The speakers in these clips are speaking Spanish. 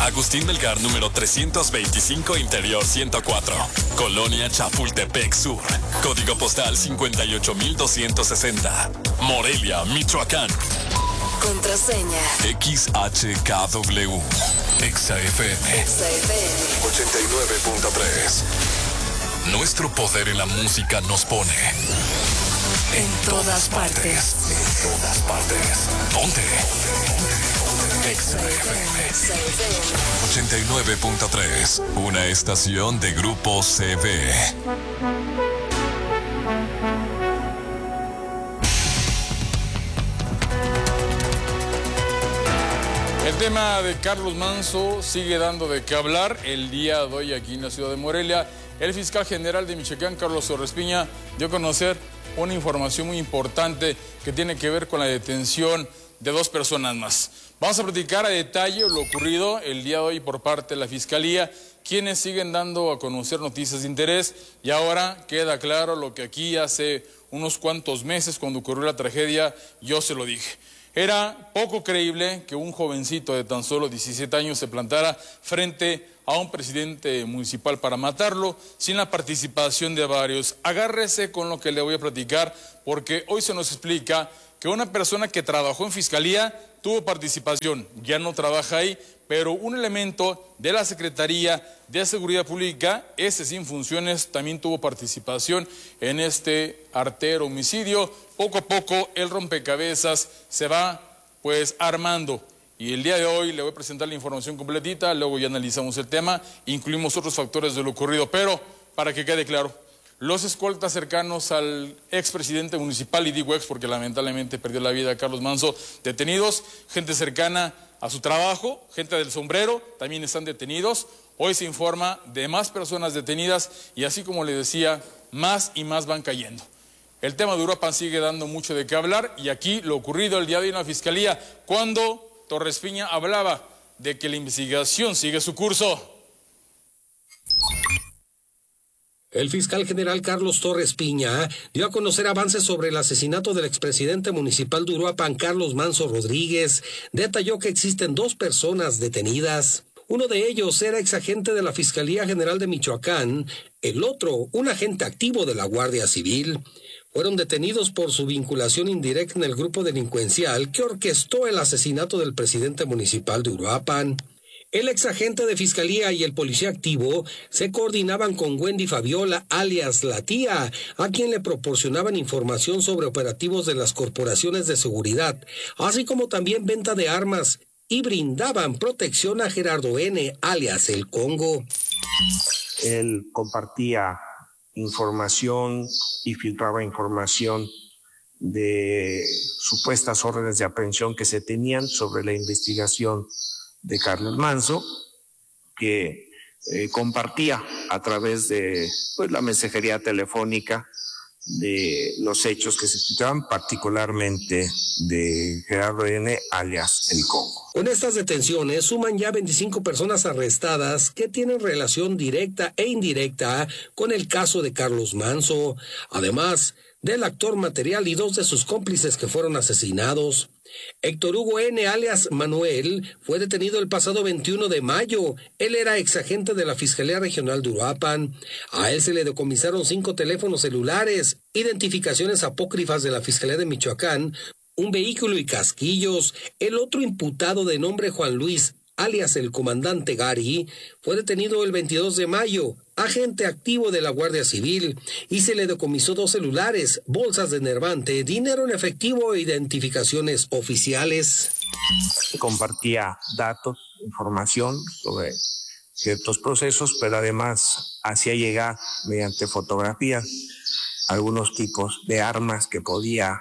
Agustín Melgar, número 325, Interior 104. Colonia Chapultepec Sur. Código postal 58260. Morelia, Michoacán. Contraseña. XHKW. XFM. 89.3. Nuestro poder en la música nos pone en todas partes. En todas partes. ¿Dónde? XFM 89.3. Una estación de Grupo CB. El tema de Carlos Manso sigue dando de qué hablar. El día de hoy aquí en la ciudad de Morelia, el fiscal general de Michoacán, Carlos Torres Piña, dio a conocer una información muy importante que tiene que ver con la detención de 2 personas más. Vamos a platicar a detalle lo ocurrido el día de hoy por parte de la Fiscalía, quienes siguen dando a conocer noticias de interés, y ahora queda claro lo que aquí hace unos cuantos meses, cuando ocurrió la tragedia, yo se lo dije. Era poco creíble que un jovencito de tan solo 17 años se plantara frente a un presidente municipal para matarlo sin la participación de varios. Agárrese con lo que le voy a platicar, porque hoy se nos explica que una persona que trabajó en Fiscalía tuvo participación, ya no trabaja ahí, pero un elemento de la Secretaría de Seguridad Pública, ese sin funciones, también tuvo participación en este artero homicidio. Poco a poco el rompecabezas se va pues armando, y el día de hoy le voy a presentar la información completita, luego ya analizamos el tema, incluimos otros factores de lo ocurrido, pero para que quede claro, los escoltas cercanos al expresidente municipal, y digo ex porque lamentablemente perdió la vida Carlos Manso, detenidos, gente cercana a su trabajo, gente del sombrero, también están detenidos. Hoy se informa de más personas detenidas y, así como le decía, más y más van cayendo. El tema de Uruapan sigue dando mucho de qué hablar, y aquí lo ocurrido el día de hoy en la Fiscalía, cuando Torres Piña hablaba de que la investigación sigue su curso. El fiscal general Carlos Torres Piña dio a conocer avances sobre el asesinato del expresidente municipal de Uruapan, Carlos Manso Rodríguez. Detalló que existen 2 personas detenidas. Uno de ellos era exagente de la Fiscalía General de Michoacán, el otro, un agente activo de la Guardia Civil. Fueron detenidos por su vinculación indirecta en el grupo delincuencial que orquestó el asesinato del presidente municipal de Uruapan. El exagente de Fiscalía y el policía activo se coordinaban con Wendy Fabiola, alias La Tía, a quien le proporcionaban información sobre operativos de las corporaciones de seguridad, así como también venta de armas, y brindaban protección a Gerardo N., alias El Congo. Él compartía información y filtraba información de supuestas órdenes de aprehensión que se tenían sobre la investigación de Carlos Manso, que compartía a través de la mensajería telefónica de los hechos que se explicaban, particularmente de Gerardo N., alias El Congo. Con estas detenciones suman ya 25 personas arrestadas que tienen relación directa e indirecta con el caso de Carlos Manso, además del actor material y 2 de sus cómplices que fueron asesinados. Héctor Hugo N., alias Manuel, fue detenido el pasado 21 de mayo. Él era exagente de la Fiscalía Regional de Uruapan. A él se le decomisaron 5 teléfonos celulares, identificaciones apócrifas de la Fiscalía de Michoacán, un vehículo y casquillos. El otro imputado, de nombre Juan Luis, alias el comandante Gary, fue detenido el 22 de mayo, agente activo de la Guardia Civil, y se le decomisó 2 celulares, bolsas de enervante, dinero en efectivo e identificaciones oficiales. Compartía datos, información sobre ciertos procesos, pero además hacía llegar mediante fotografías algunos tipos de armas que podía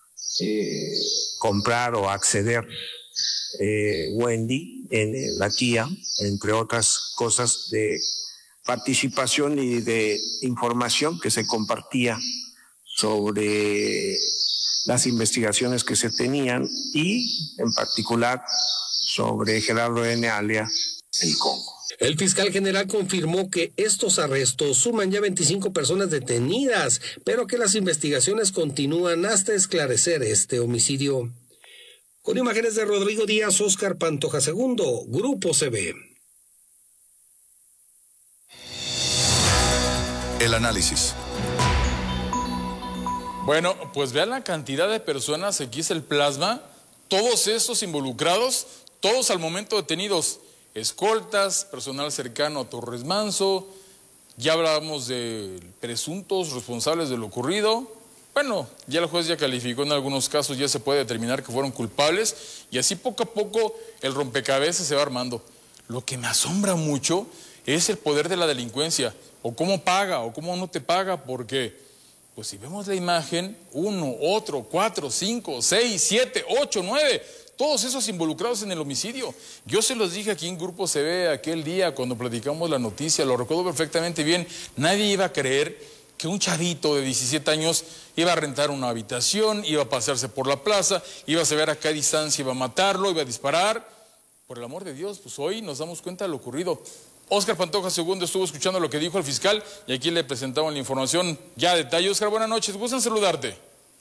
comprar o acceder Wendy, La Tía, entre otras cosas de participación y de información que se compartía sobre las investigaciones que se tenían, y en particular sobre Gerardo N., alias El Congo. El fiscal general confirmó que estos arrestos suman ya 25 personas detenidas, pero que las investigaciones continúan hasta esclarecer este homicidio. Con imágenes de Rodrigo Díaz, Óscar Pantoja II, Grupo CB. El análisis. Bueno, pues vean la cantidad de personas, aquí es el plasma, todos estos involucrados, todos al momento detenidos, escoltas, personal cercano a Torres Manso, ya hablábamos de presuntos responsables de lo ocurrido. Bueno, ya el juez ya calificó en algunos casos, ya se puede determinar que fueron culpables y así poco a poco el rompecabezas se va armando. Lo que me asombra mucho es el poder de la delincuencia, o cómo paga, o cómo no te paga, porque pues si vemos la imagen, 1, otro, 4, 5, 6, 7, 8, 9, todos esos involucrados en el homicidio. Yo se los dije aquí en Grupo CB aquel día cuando platicamos la noticia, lo recuerdo perfectamente bien, nadie iba a creer que un chavito de 17 años iba a rentar una habitación, iba a pasearse por la plaza, iba a saber a qué distancia iba a matarlo, iba a disparar. Por el amor de Dios, pues hoy nos damos cuenta de lo ocurrido. Óscar Pantoja II estuvo escuchando lo que dijo el fiscal y aquí le presentamos la información ya a detalle. Óscar, buenas noches, gusto en saludarte.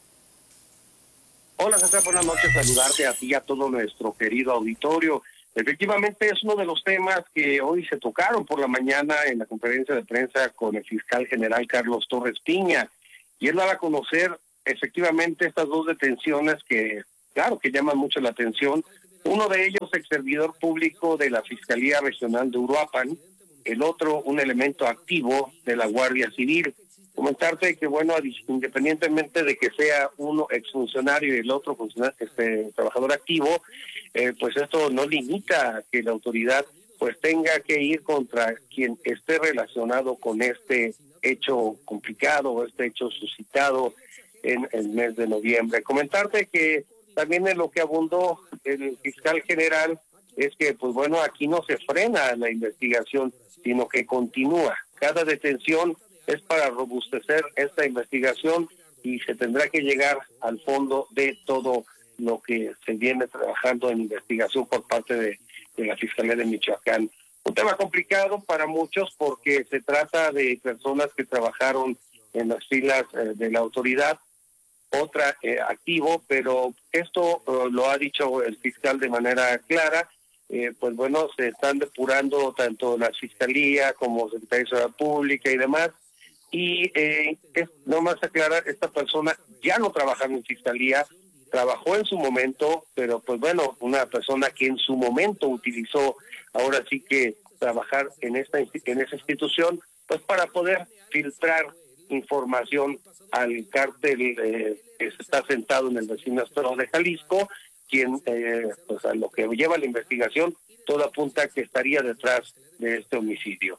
Hola César, buenas noches, saludarte a ti y a todo nuestro querido auditorio. Efectivamente es uno de los temas que hoy se tocaron por la mañana en la conferencia de prensa con el fiscal general Carlos Torres Piña, y él daba a conocer efectivamente estas dos detenciones que, claro, que llaman mucho la atención. Uno de ellos, ex servidor público de la Fiscalía Regional de Uruapan, el otro, un elemento activo de la Guardia Civil. Comentarte que, bueno, independientemente de que sea uno exfuncionario y el otro funcionario, trabajador activo, pues esto no limita que la autoridad pues tenga que ir contra quien esté relacionado con este hecho complicado, este hecho suscitado en el mes de noviembre. Comentarte que también en lo que abundó el fiscal general es que, pues bueno, aquí no se frena la investigación, sino que continúa. Cada detención es para robustecer esta investigación y se tendrá que llegar al fondo de todo lo que se viene trabajando en investigación por parte de la Fiscalía de Michoacán. Un tema complicado para muchos porque se trata de personas que trabajaron en las filas de la autoridad, otra activo, pero esto lo ha dicho el fiscal de manera clara. Pues bueno, se están depurando tanto la Fiscalía como Secretaría de Seguridad Pública y demás, y nomás aclarar, esta persona ya no trabajaba en Fiscalía, trabajó en su momento, pero pues bueno, una persona que en su momento utilizó ahora sí que trabajar en esa institución, pues para poder filtrar información al cártel que está sentado en el vecino estado de Jalisco, quien pues a lo que lleva la investigación, todo apunta que estaría detrás de este homicidio.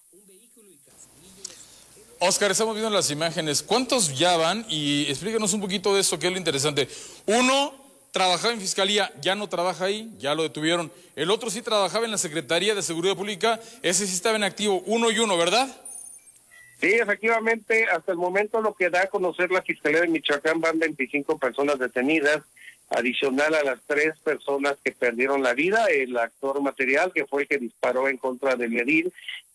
Óscar, estamos viendo las imágenes. ¿Cuántos ya van? Y explícanos un poquito de eso, que es lo interesante. Uno trabajaba en Fiscalía, ya no trabaja ahí, ya lo detuvieron. El otro sí trabajaba en la Secretaría de Seguridad Pública, ese sí estaba en activo, uno y uno, ¿verdad? Sí, efectivamente, hasta el momento lo que da a conocer la Fiscalía de Michoacán van 25 personas detenidas, adicional a las 3 personas que perdieron la vida, el actor material que fue el que disparó en contra del edil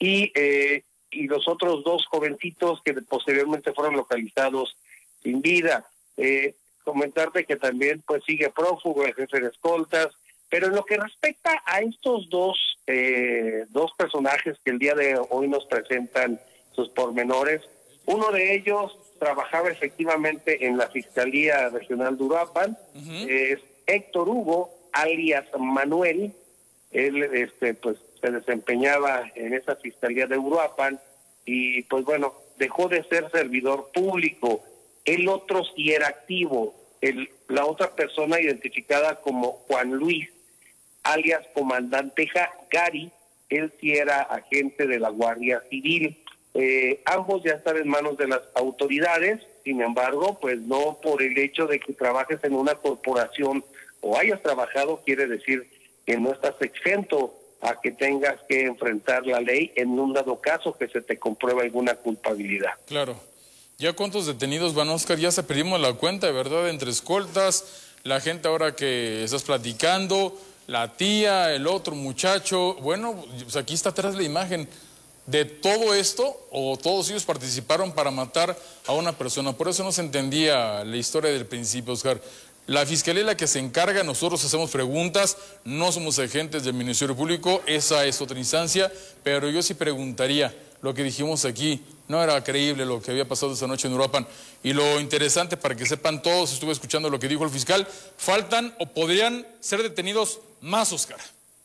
y los otros 2 jovencitos que posteriormente fueron localizados sin vida. Comentarte que también pues sigue prófugo el jefe de escoltas, pero en lo que respecta a estos dos personajes que el día de hoy nos presentan sus pormenores, uno de ellos trabajaba efectivamente en la Fiscalía Regional de Uruapan, es Héctor Hugo, alias Manuel. Él pues se desempeñaba en esa Fiscalía de Uruapan y pues bueno, dejó de ser servidor público. El otro sí era activo, la otra persona identificada como Juan Luis, alias Comandante Gary, él sí era agente de la Guardia Civil. Ambos ya están en manos de las autoridades, sin embargo, pues no por el hecho de que trabajes en una corporación o hayas trabajado, quiere decir que no estás exento a que tengas que enfrentar la ley en un dado caso que se te comprueba alguna culpabilidad. Claro. ¿Ya cuántos detenidos van, Óscar? Ya se perdimos la cuenta, ¿verdad? Entre escoltas, la gente ahora que estás platicando, la tía, el otro muchacho. Bueno, pues aquí está atrás la imagen de todo esto, o todos ellos participaron para matar a una persona. Por eso no se entendía la historia del principio, Óscar. La Fiscalía es la que se encarga, nosotros hacemos preguntas, no somos agentes del Ministerio Público, esa es otra instancia, pero yo sí preguntaría, lo que dijimos aquí, no era creíble lo que había pasado esta noche en Uruapan. Y lo interesante, para que sepan todos, estuve escuchando lo que dijo el fiscal, faltan o podrían ser detenidos más, Oscar.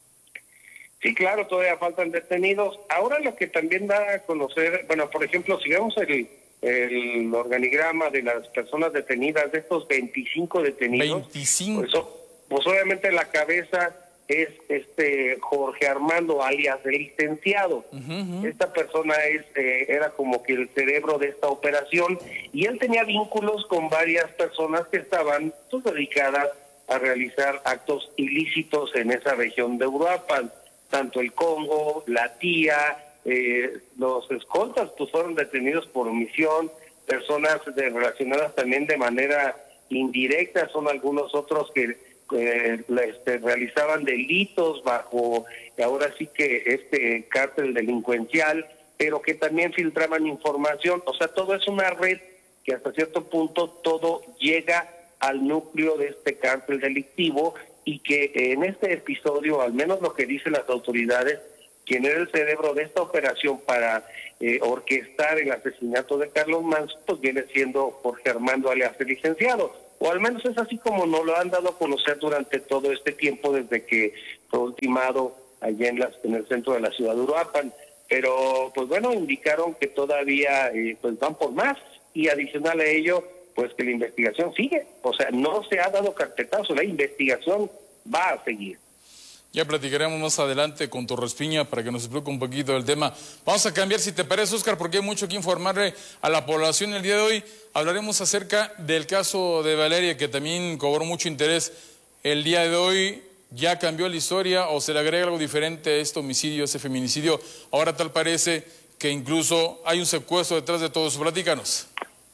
Sí, claro, todavía faltan detenidos. Ahora lo que también da a conocer, bueno, por ejemplo, si vemos el organigrama de las personas detenidas, de estos 25 detenidos, 25. Pues obviamente la cabeza es Jorge Armando, alias el licenciado. Esta persona era como que el cerebro de esta operación, y él tenía vínculos con varias personas que estaban pues, dedicadas a realizar actos ilícitos en esa región de Uruapan. Tanto el Congo, la tía, los escoltas pues fueron detenidos por omisión, personas relacionadas también de manera indirecta, son algunos otros que realizaban delitos bajo, ahora sí que este cártel delincuencial, pero que también filtraban información. O sea, todo es una red que hasta cierto punto todo llega al núcleo de este cártel delictivo, y que en este episodio, al menos lo que dicen las autoridades, quien era el cerebro de esta operación para orquestar el asesinato de Carlos Manso, pues viene siendo Jorge Armando, alias el licenciado, o al menos es así como nos lo han dado a conocer durante todo este tiempo, desde que fue ultimado allá en el centro de la ciudad de Uruapan. Pero pues bueno, indicaron que todavía pues van por más, y adicional a ello, pues que la investigación sigue. O sea, no se ha dado carpetazo, la investigación va a seguir. Ya platicaremos más adelante con Torres Piña para que nos explique un poquito del tema. Vamos a cambiar, si te parece, Oscar, porque hay mucho que informarle a la población el día de hoy. Hablaremos acerca del caso de Valeria, que también cobró mucho interés el día de hoy. ¿Ya cambió la historia o se le agrega algo diferente a este homicidio, ese feminicidio? Ahora tal parece que incluso hay un secuestro detrás de todo eso. Platícanos.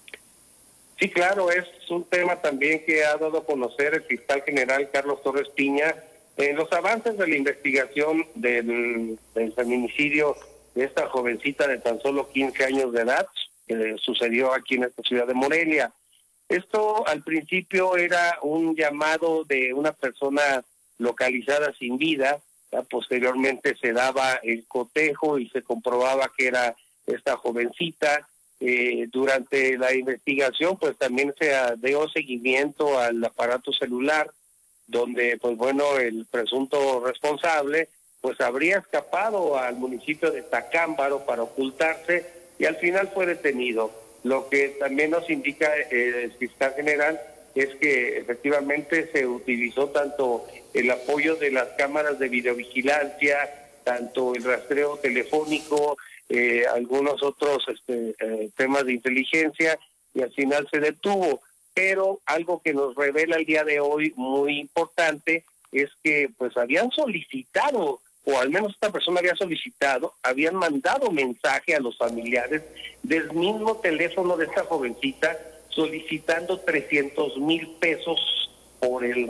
Sí, claro, es un tema también que ha dado a conocer el fiscal general Carlos Torres Piña en los avances de la investigación del feminicidio de esta jovencita de tan solo 15 años de edad, que sucedió aquí en esta ciudad de Morelia. Esto al principio era un llamado de una persona localizada sin vida, ¿ya? Posteriormente se daba el cotejo y se comprobaba que era esta jovencita. Durante la investigación pues también se dio seguimiento al aparato celular, donde pues bueno, el presunto responsable pues habría escapado al municipio de Tacámbaro para ocultarse, y al final fue detenido. Lo que también nos indica el fiscal general es que efectivamente se utilizó tanto el apoyo de las cámaras de videovigilancia, tanto el rastreo telefónico, algunos otros temas de inteligencia, y al final se detuvo. Pero algo que nos revela el día de hoy muy importante es que pues habían solicitado, o al menos esta persona había solicitado, habían mandado mensaje a los familiares del mismo teléfono de esta jovencita solicitando 300,000 pesos por el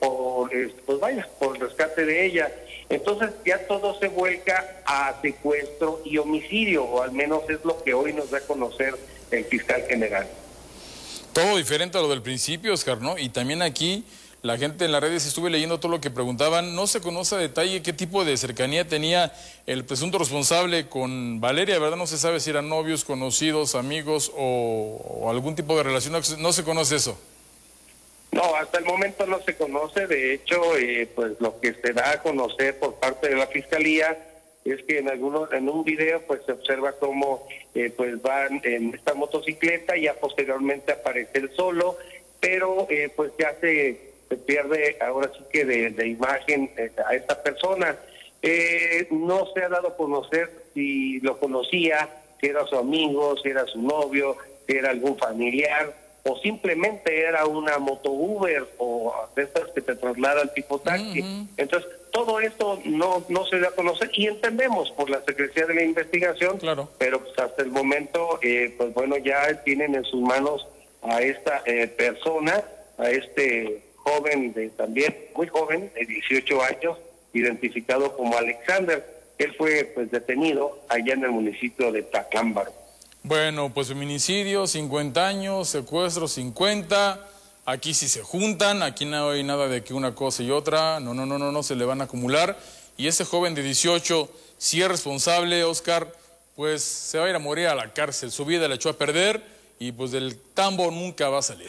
rescate de ella. Entonces ya todo se vuelca a secuestro y homicidio, o al menos es lo que hoy nos da a conocer el fiscal general. Todo diferente a lo del principio, Oscar, ¿no? Y también aquí la gente en las redes, estuve leyendo todo lo que preguntaban, no se conoce a detalle qué tipo de cercanía tenía el presunto responsable con Valeria, ¿verdad? No se sabe si eran novios, conocidos, amigos o algún tipo de relación, no se conoce eso. No, hasta el momento no se conoce. De hecho, pues lo que se da a conocer por parte de la Fiscalía es que en un video pues se observa cómo pues van en esta motocicleta, y ya posteriormente aparece él solo, pero pues ya se pierde ahora sí que de imagen a esta persona. No se ha dado a conocer si lo conocía, si era su amigo, si era su novio, si era algún familiar, o simplemente era una moto Uber o de estas que te trasladan tipo taxi. Entonces, todo esto no se da a conocer, y entendemos por la secrecía de la investigación, claro, pero pues hasta el momento, pues bueno, ya tienen en sus manos a esta persona, a este joven, también muy joven, de 18 años, identificado como Alexander. Él fue pues detenido allá en el municipio de Tacámbaro. Bueno, pues feminicidio, 50 años, secuestro, 50. Aquí sí se juntan, aquí no hay nada de que una cosa y otra. No, se le van a acumular. Y ese joven de 18, si es responsable, Oscar, pues se va a ir a morir a la cárcel. Su vida la echó a perder y pues del tambo nunca va a salir.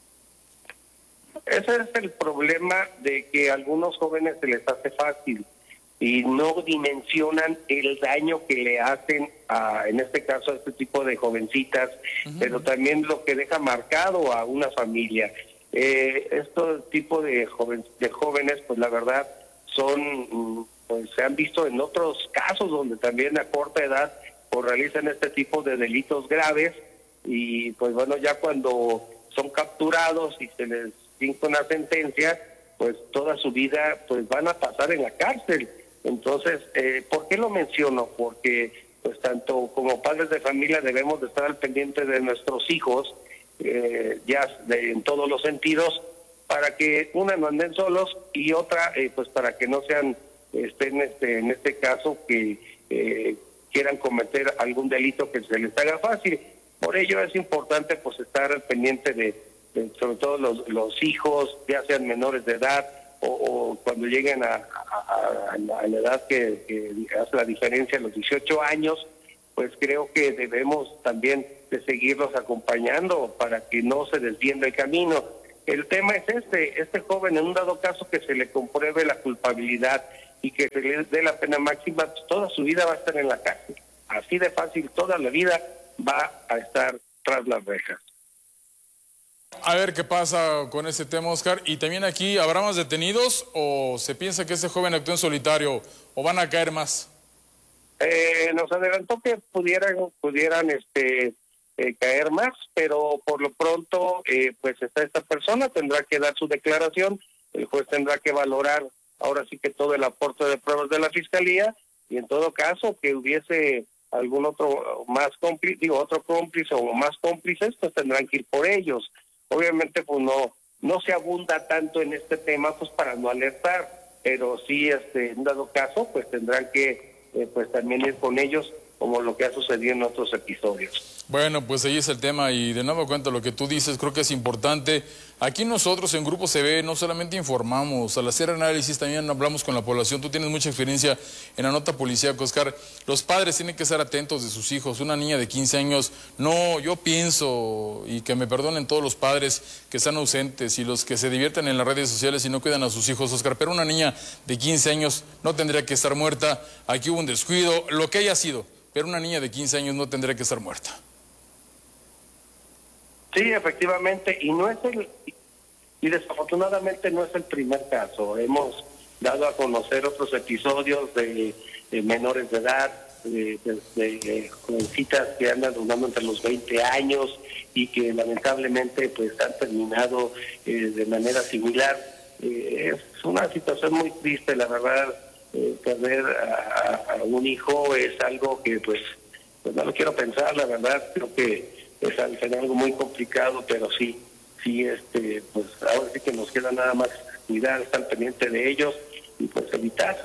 Ese es el problema, de que a algunos jóvenes se les hace fácil y no dimensionan el daño que le hacen en este caso a este tipo de jovencitas, pero también lo que deja marcado a una familia. Este tipo de jóvenes, pues la verdad son, pues se han visto en otros casos donde también a corta edad pues realizan este tipo de delitos graves, y pues bueno, ya cuando son capturados y se les dicta una sentencia, pues toda su vida pues van a pasar en la cárcel. Entonces, ¿por qué lo menciono? Porque pues tanto como padres de familia debemos de estar al pendiente de nuestros hijos, en todos los sentidos, para que una no anden solos y otra pues para que no estén en este caso que quieran cometer algún delito que se les haga fácil. Por ello es importante pues estar al pendiente de sobre todo los hijos, ya sean menores de edad o cuando lleguen a la edad que hace la diferencia, los 18 años, pues creo que debemos también de seguirlos acompañando para que no se desvíen del camino. El tema es este joven, en un dado caso que se le compruebe la culpabilidad y que se le dé la pena máxima, pues toda su vida va a estar en la cárcel. Así de fácil, toda la vida va a estar tras las rejas. A ver qué pasa con ese tema, Oscar. Y también aquí, ¿habrá más detenidos o se piensa que ese joven actuó en solitario o van a caer más? Nos adelantó que pudieran caer más, pero por lo pronto pues está esta persona, tendrá que dar su declaración, el juez tendrá que valorar ahora sí que todo el aporte de pruebas de la Fiscalía, y en todo caso que hubiese algún otro otro cómplice o más cómplices, pues tendrán que ir por ellos. Obviamente pues no se abunda tanto en este tema pues para no alertar, pero sí en dado caso pues tendrán que pues también ir con ellos, como lo que ha sucedido en otros episodios. Bueno, pues ahí es el tema y de nuevo cuento lo que tú dices, creo que es importante. Aquí nosotros en Grupo CB no solamente informamos, al hacer análisis también hablamos con la población. Tú tienes mucha experiencia en la nota policíaca, Oscar. Los padres tienen que estar atentos de sus hijos. Una niña de 15 años, no, yo pienso, y que me perdonen todos los padres que están ausentes y los que se divierten en las redes sociales y no cuidan a sus hijos, Oscar, pero una niña de 15 años no tendría que estar muerta. Aquí hubo un descuido, lo que haya sido, pero una niña de 15 años no tendría que estar muerta. Sí, efectivamente, y desafortunadamente no es el primer caso. Hemos dado a conocer otros episodios de menores de edad, de jovencitas que andan rondando entre los 20 años y que lamentablemente pues han terminado de manera similar. Es una situación muy triste, la verdad. Perder a un hijo es algo que pues no lo quiero pensar, la verdad. Creo que es algo muy complicado, pero sí, pues ahora sí que nos queda nada más cuidar, estar pendiente de ellos y pues evitar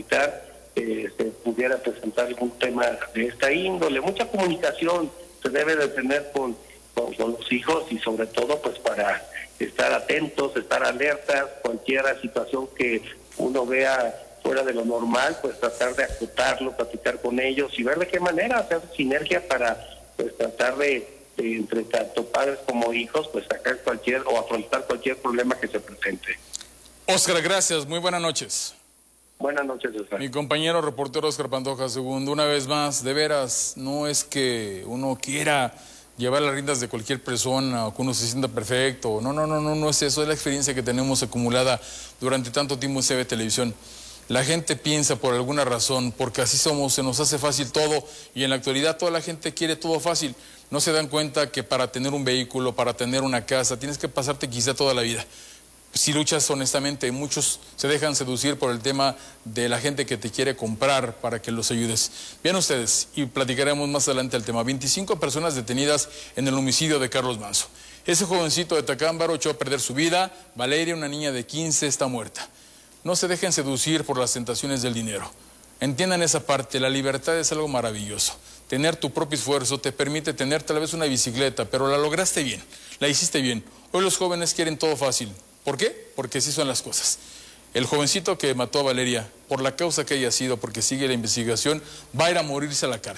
que se pudiera presentar algún tema de esta índole. Mucha comunicación se debe de tener con los hijos y sobre todo pues para estar atentos, estar alertas, cualquier situación que uno vea fuera de lo normal, pues tratar de acotarlo, platicar con ellos y ver de qué manera hacer sinergia para pues tratar de entre tanto padres como hijos, pues sacar afrontar cualquier problema que se presente. Oscar, gracias, muy buenas noches. Buenas noches, Oscar. Mi compañero reportero Oscar Pantoja II, una vez más, de veras, no es que uno quiera llevar las riendas de cualquier persona o que uno se sienta perfecto, no es eso, es la experiencia que tenemos acumulada durante tanto tiempo en CB Televisión. La gente piensa por alguna razón, porque así somos, se nos hace fácil todo y en la actualidad toda la gente quiere todo fácil. No se dan cuenta que para tener un vehículo, para tener una casa, tienes que pasarte quizá toda la vida. Si luchas honestamente, muchos se dejan seducir por el tema de la gente que te quiere comprar para que los ayudes. Bien ustedes, y platicaremos más adelante el tema. 25 personas detenidas en el homicidio de Carlos Manso. Ese jovencito de Tacámbaro echó a perder su vida. Valeria, una niña de 15, está muerta. No se dejen seducir por las tentaciones del dinero. Entiendan esa parte, la libertad es algo maravilloso. Tener tu propio esfuerzo te permite tener tal vez una bicicleta, pero la lograste bien, la hiciste bien. Hoy los jóvenes quieren todo fácil. ¿Por qué? Porque así son las cosas. El jovencito que mató a Valeria, por la causa que haya sido, porque sigue la investigación, va a ir a morirse a la cárcel.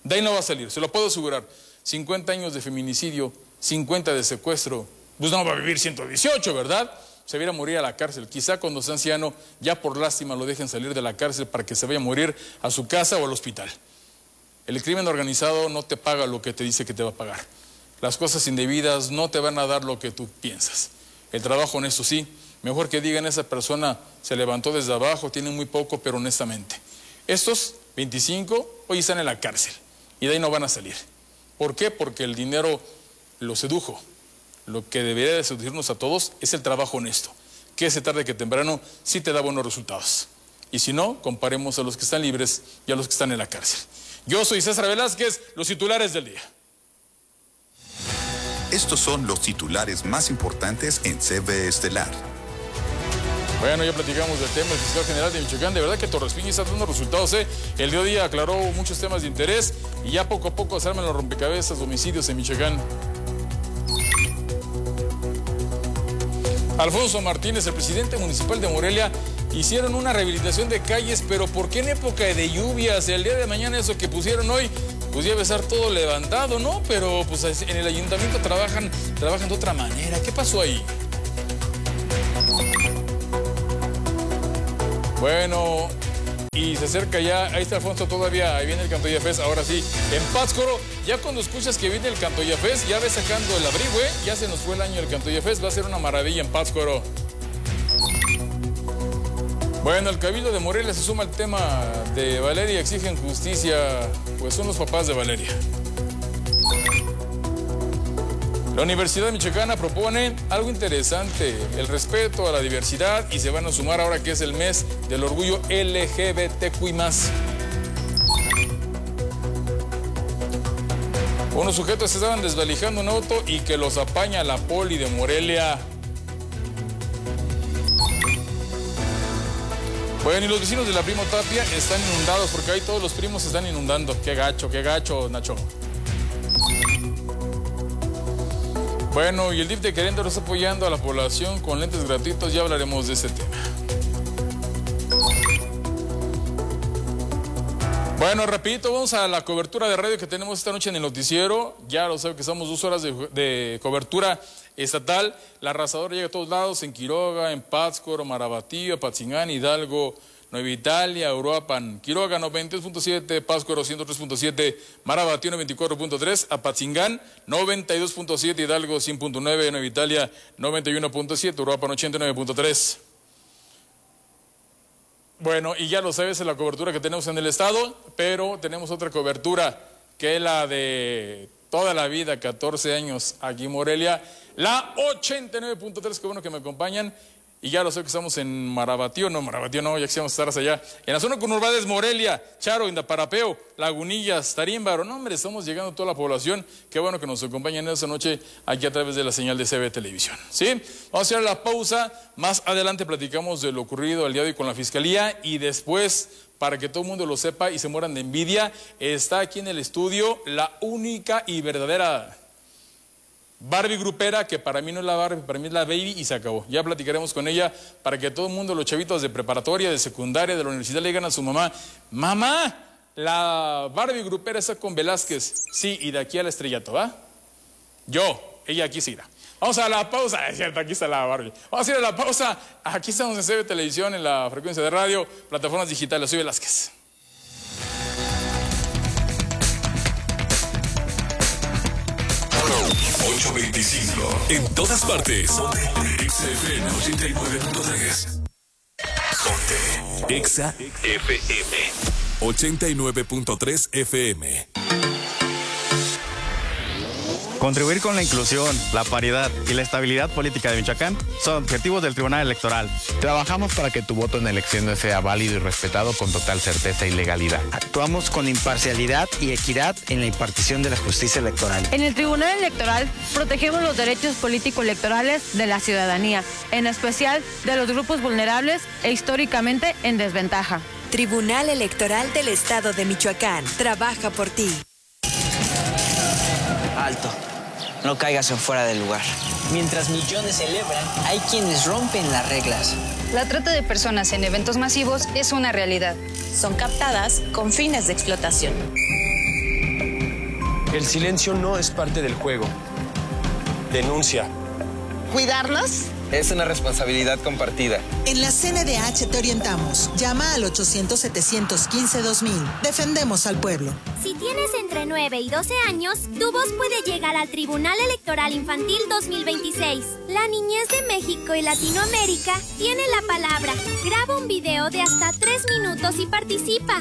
De ahí no va a salir, se lo puedo asegurar. 50 años de feminicidio, 50 de secuestro, pues no va a vivir 118, ¿verdad? Se viera a morir a la cárcel. Quizá cuando sea anciano, ya por lástima lo dejen salir de la cárcel para que se vaya a morir a su casa o al hospital. El crimen organizado no te paga lo que te dice que te va a pagar. Las cosas indebidas no te van a dar lo que tú piensas. El trabajo honesto sí. Mejor que digan esa persona se levantó desde abajo, tiene muy poco, pero honestamente. Estos 25 hoy están en la cárcel y de ahí no van a salir. ¿Por qué? Porque el dinero los sedujo. Lo que debería de seducirnos a todos es el trabajo honesto, que ese tarde que temprano sí te da buenos resultados. Y si no, comparemos a los que están libres y a los que están en la cárcel. Yo soy César Velázquez, los titulares del día. Estos son los titulares más importantes en CB Estelar. Bueno, ya platicamos del tema del fiscal general de Michoacán. De verdad que Torres Piña está dando resultados, ¿eh? El día de hoy aclaró muchos temas de interés y ya poco a poco se arman los rompecabezas de homicidios en Michoacán. Alfonso Martínez, el presidente municipal de Morelia, hicieron una rehabilitación de calles, pero ¿por qué en época de lluvias? El día de mañana eso que pusieron hoy, pues debe estar todo levantado, ¿no? Pero pues en el ayuntamiento trabajan de otra manera. ¿Qué pasó ahí? Bueno, y se acerca ya, ahí está Alfonso todavía, ahí viene el Cantoya Fest, ahora sí, en Pátzcuaro, ya cuando escuchas que viene el Cantoya Fest, ya ves sacando el abrigo, ya se nos fue el año del Cantoya Fest, va a ser una maravilla en Pátzcuaro. Bueno, el Cabildo de Morelia se suma al tema de Valeria, exigen justicia, pues son los papás de Valeria. La Universidad Michoacana propone algo interesante, el respeto a la diversidad, y se van a sumar ahora que es el mes del orgullo LGBTQI+. Unos sujetos se estaban desvalijando un auto y que los apaña la poli de Morelia. Bueno, y los vecinos de la Primo Tapia están inundados porque ahí todos los primos se están inundando. Qué gacho, Nacho. Bueno, y el DIF de Querétaro está apoyando a la población con lentes gratuitos. Ya hablaremos de ese tema. Bueno, rapidito, vamos a la cobertura de radio que tenemos esta noche en el noticiero. Ya lo saben que estamos 2 horas de cobertura estatal. La arrasadora llega a todos lados, en Quiroga, en Pátzcuaro, Marabatío, Apatzingán, Hidalgo, Nueva Italia, Uruapan. Quiroga 92.7, Pátzcuaro 103.7, Marabatío 94.3, Apatzingán 92.7, Hidalgo 100.9, Nueva Italia 91.7, Uruapan 89.3. Bueno, y ya lo sabes, es la cobertura que tenemos en el estado, pero tenemos otra cobertura, que es la de toda la vida, 14 años aquí en Morelia, la 89.3, qué bueno que me acompañan. Y ya lo sé que estamos en Marabatío no, ya quisiéramos estar hacia allá. En la zona conurbada es Morelia, Charo, Indaparapeo, Lagunillas, Tarímbaro. No, hombre, estamos llegando a toda la población. Qué bueno que nos acompañan esta noche aquí a través de la señal de CB Televisión. ¿Sí? Vamos a hacer la pausa. Más adelante platicamos de lo ocurrido el día de hoy con la Fiscalía. Y después, para que todo el mundo lo sepa y se mueran de envidia, está aquí en el estudio la única y verdadera Barbie grupera, que para mí no es la Barbie, para mí es la Baby, y se acabó. Ya platicaremos con ella para que todo el mundo, los chavitos de preparatoria, de secundaria, de la universidad, le digan a su mamá: mamá, la Barbie grupera está con Velázquez. Sí, y de aquí al estrellato, ¿va? Ella aquí se irá. Vamos a la pausa. Es cierto, aquí está la Barbie. Vamos a ir a la pausa. Aquí estamos en CB Televisión, en la frecuencia de radio, plataformas digitales. Soy Velázquez. En todas partes. XFM 89.3. Ponte. Exa FM 89.3 FM. Contribuir con la inclusión, la paridad y la estabilidad política de Michoacán son objetivos del Tribunal Electoral. Trabajamos para que tu voto en elecciones sea válido y respetado con total certeza y legalidad. Actuamos con imparcialidad y equidad en la impartición de la justicia electoral. En el Tribunal Electoral protegemos los derechos político-electorales de la ciudadanía, en especial de los grupos vulnerables e históricamente en desventaja. Tribunal Electoral del Estado de Michoacán. Trabaja por ti. Alto. No caigas en fuera del lugar. Mientras millones celebran, hay quienes rompen las reglas. La trata de personas en eventos masivos es una realidad. Son captadas con fines de explotación. El silencio no es parte del juego. Denuncia. ¿Cuidarnos? Es una responsabilidad compartida. En la CNDH te orientamos. Llama al 800-715-2000. Defendemos al pueblo. Si tienes entre 9 y 12 años, tu voz puede llegar al Tribunal Electoral Infantil 2026. La niñez de México y Latinoamérica tiene la palabra. Graba un video de hasta 3 minutos y participa.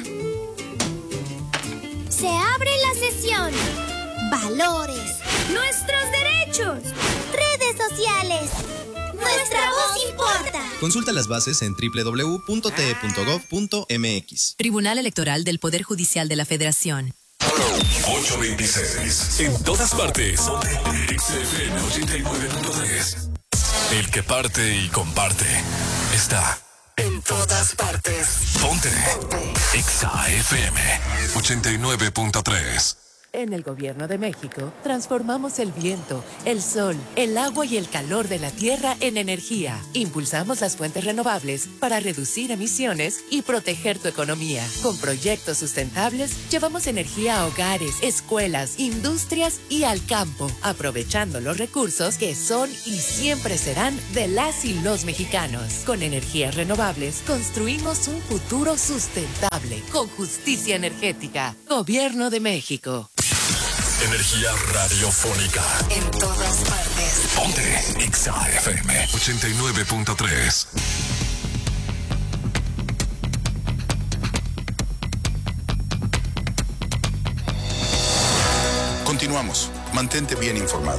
Se abre la sesión. Valores. Nuestros derechos. Redes sociales. Nuestra voz importa. Consulta las bases en www.te.gov.mx. Tribunal Electoral del Poder Judicial de la Federación. 826. En todas partes. XFM 89.3. El que parte y comparte está en todas partes. Ponte. XFM 89.3. En el Gobierno de México, transformamos el viento, el sol, el agua y el calor de la tierra en energía. Impulsamos las fuentes renovables para reducir emisiones y proteger tu economía. Con proyectos sustentables, llevamos energía a hogares, escuelas, industrias y al campo, aprovechando los recursos que son y siempre serán de las y los mexicanos. Con energías renovables, construimos un futuro sustentable, con justicia energética. Gobierno de México. Energía radiofónica. En todas partes. Ponte XFM 89.3. Continuamos. Mantente bien informado.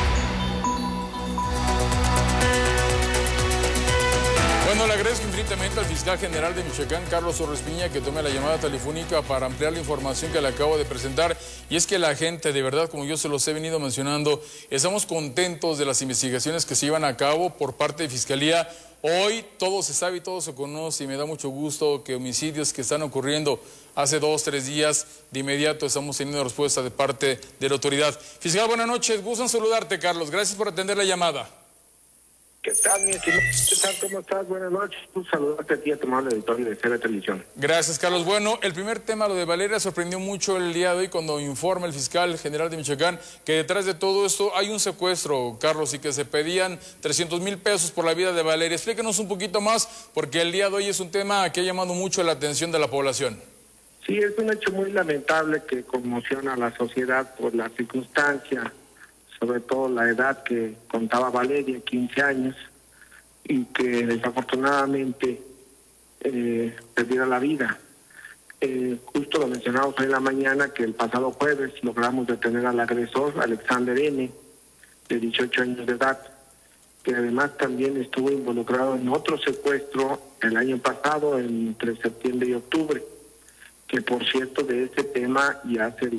Bueno, le agradezco infinitamente al fiscal general de Michoacán, Carlos Sorrespiña, que tome la llamada telefónica para ampliar la información que le acabo de presentar. Y es que la gente, de verdad, como yo se los he venido mencionando, estamos contentos de las investigaciones que se llevan a cabo por parte de Fiscalía. Hoy todo se sabe y todo se conoce y me da mucho gusto que homicidios que están ocurriendo hace 2, 3 días, de inmediato estamos teniendo respuesta de parte de la autoridad. Fiscal, buenas noches, gusto en saludarte, Carlos. Gracias por atender la llamada. ¿Qué tal, mi estimado? ¿Qué tal? ¿Cómo estás? Buenas noches. Un saludarte a ti, a tu amable auditorio de CB Televisión. Gracias, Carlos. Bueno, el primer tema, lo de Valeria, sorprendió mucho el día de hoy cuando informa el fiscal general de Michoacán que detrás de todo esto hay un secuestro, Carlos, y que se pedían 300,000 pesos por la vida de Valeria. Explíquenos un poquito más, porque el día de hoy es un tema que ha llamado mucho la atención de la población. Sí, es un hecho muy lamentable que conmociona a la sociedad por la circunstancia, sobre todo la edad que contaba Valeria, 15 años, y que desafortunadamente perdiera la vida. Justo lo mencionamos hoy en la mañana, que el pasado jueves logramos detener al agresor, Alexander N., de 18 años de edad, que además también estuvo involucrado en otro secuestro el año pasado, entre septiembre y octubre, que por cierto de este tema ya se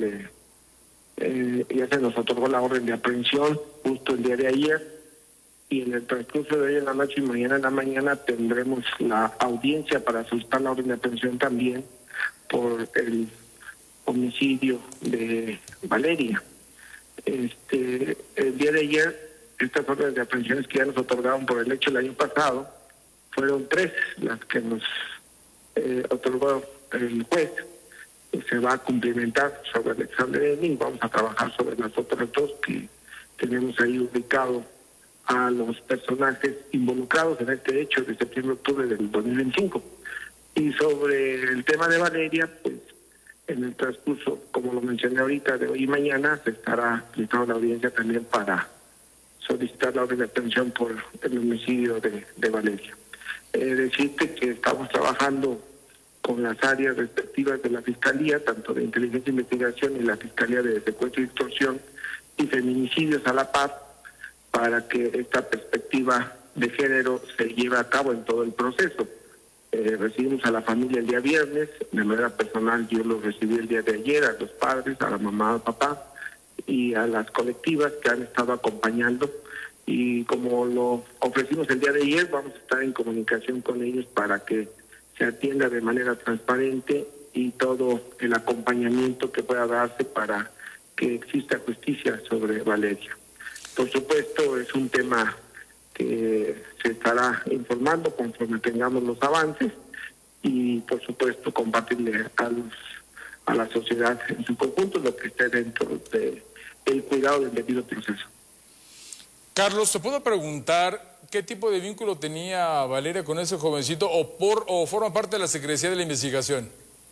nos otorgó la orden de aprehensión justo el día de ayer, y en el transcurso de hoy en la noche y mañana en la mañana tendremos la audiencia para solicitar la orden de aprehensión también por el homicidio de Valeria. El día de ayer, estas órdenes de aprehensiones que ya nos otorgaron por el hecho el año pasado, fueron 3 las que nos otorgó el juez. Se va a cumplimentar sobre Alexander N. y vamos a trabajar sobre las otras 2 que tenemos ahí ubicados a los personajes involucrados en este hecho de septiembre-octubre del 2025. Y sobre el tema de Valeria, pues en el transcurso, como lo mencioné ahorita, de hoy y mañana, se estará solicitando la audiencia también para solicitar la orden de aprehensión por el homicidio de Valeria. Decirte que estamos trabajando con las áreas respectivas de la Fiscalía, tanto de Inteligencia e Investigación y la Fiscalía de Secuestro y Extorsión y Feminicidios a la par, para que esta perspectiva de género se lleve a cabo en todo el proceso. Recibimos a la familia el día viernes, de manera personal yo los recibí el día de ayer, a los padres, a la mamá, al papá y a las colectivas que han estado acompañando, y como lo ofrecimos el día de ayer, vamos a estar en comunicación con ellos para que se atienda de manera transparente y todo el acompañamiento que pueda darse para que exista justicia sobre Valeria. Por supuesto, es un tema que se estará informando conforme tengamos los avances y, por supuesto, compartirle a los a la sociedad en su conjunto, lo que esté dentro del cuidado del debido proceso. Carlos, ¿te puedo preguntar qué tipo de vínculo tenía Valeria con ese jovencito o forma parte de la Secrecía de la Investigación?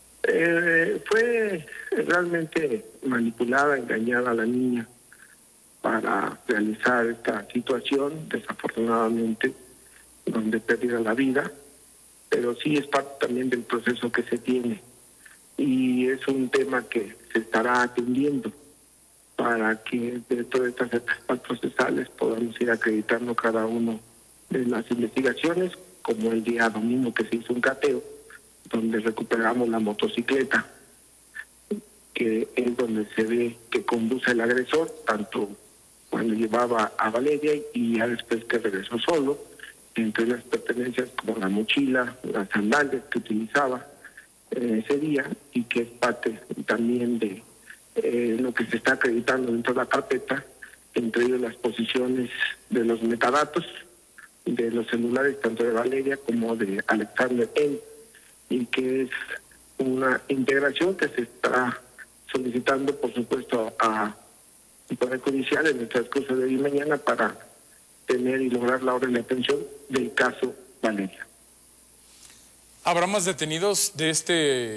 Fue realmente manipulada, engañada la niña para realizar esta situación, desafortunadamente, donde perdiera la vida, pero sí es parte también del proceso que se tiene y es un tema que se estará atendiendo para que dentro de estas etapas procesales podamos ir acreditando cada uno de las investigaciones, como el día domingo que se hizo un cateo, donde recuperamos la motocicleta, que es donde se ve que conduce el agresor, tanto cuando llevaba a Valeria y ya después que regresó solo, entre las pertenencias como la mochila, las sandalias que utilizaba ese día y que es parte también de lo que se está acreditando dentro de la carpeta, entre ellos las posiciones de los metadatos de los celulares tanto de Valeria como de Alexander N., y que es una integración que se está solicitando, por supuesto, a el Poder Judicial en el transcurso de hoy y mañana para tener y lograr la orden de aprehensión del caso Valeria. ¿Habrá más detenidos de este